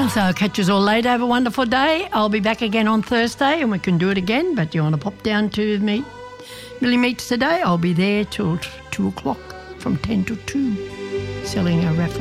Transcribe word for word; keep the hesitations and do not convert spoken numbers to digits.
So I'll catch us all later. Have a wonderful day. I'll be back again on Thursday and we can do it again. But you want to pop down to meet Millie Meets today? I'll be there till two o'clock from ten to two selling a raffle.